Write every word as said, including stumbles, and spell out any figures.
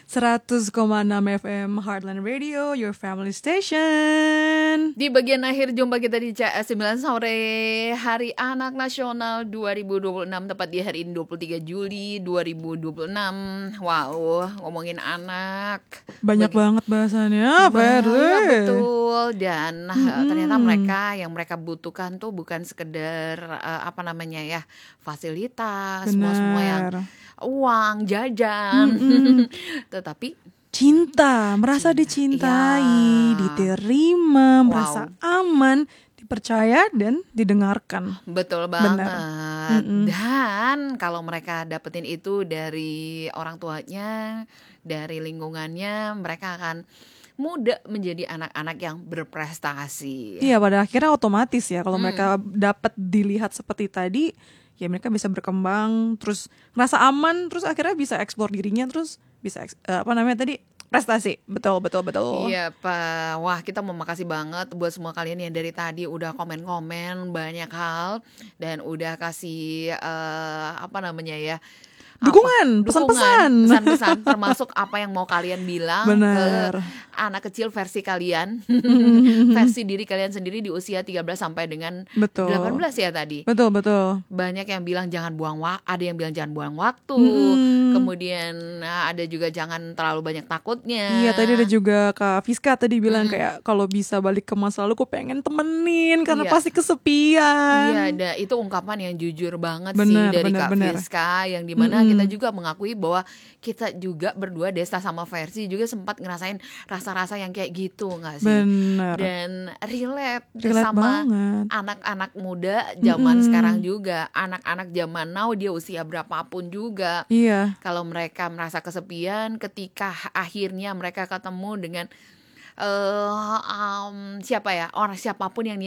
seratus koma enam F M Heartland Radio, your family station. Di bagian akhir jumpa kita di C S sembilan sore, Hari Anak Nasional dua ribu dua puluh enam, tepat di hari ini dua puluh tiga Juli dua ribu dua puluh enam. Wow, ngomongin anak banyak Bagi... banget bahasannya, banyak, betul. Dan mm-hmm. ternyata mereka yang mereka butuhkan tuh bukan sekedar uh, apa namanya ya, fasilitas, semua-semua yang uang, jajan, mm-hmm. tetapi cinta, merasa cinta. dicintai, ya. Diterima, wow. merasa aman, dipercaya dan didengarkan. Betul banget. Dan kalau mereka dapetin itu dari orang tuanya, dari lingkungannya, mereka akan mudah menjadi anak-anak yang berprestasi. Iya, pada akhirnya otomatis ya kalau hmm. mereka dapat dilihat seperti tadi, ya mereka bisa berkembang, terus merasa aman, terus akhirnya bisa eksplor dirinya, terus bisa uh, apa namanya tadi prestasi. Betul betul betul. Iya Pak. Wah, kita mau makasih banget buat semua kalian yang dari tadi udah komen-komen banyak hal dan udah kasih uh, apa namanya ya, dukungan, pesan-pesan, pesan-pesan termasuk apa yang mau kalian bilang Bener. ke anak kecil versi kalian, versi diri kalian sendiri di usia tiga belas sampai dengan betul. delapan belas ya tadi. Betul, betul. Banyak yang bilang jangan buang waktu, ada yang bilang jangan buang waktu. Hmm. Kemudian nah, ada juga jangan terlalu banyak takutnya. Iya, tadi ada juga Kak Fiska tadi bilang hmm. kayak kalau bisa balik ke masa lalu, aku pengen temenin karena iya. pasti kesepian. Iya, ada itu ungkapan yang jujur banget bener, sih dari bener, Kak bener. Fiska, yang dimana hmm. kita juga mengakui bahwa kita juga berdua, Desta sama Versi juga sempat ngerasain rasa-rasa yang kayak gitu nggak sih? Bener. Dan relate, relate sama banget. anak-anak muda zaman mm-hmm. sekarang juga, anak-anak zaman now dia usia berapapun juga. Iya. Kalau mereka merasa kesepian, ketika akhirnya mereka ketemu dengan uh, um, siapa ya orang siapapun yang